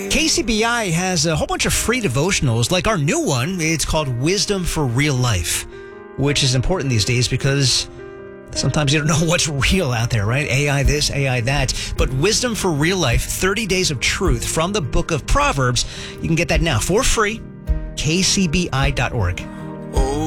KCBI has a whole bunch of free devotionals, like our new one. It's called Wisdom for Real Life, which is important these days because sometimes you don't know what's real out there, right? AI this, AI that. But Wisdom for Real Life, 30 Days of Truth from the book of Proverbs. You can get that now for free, kcbi.org.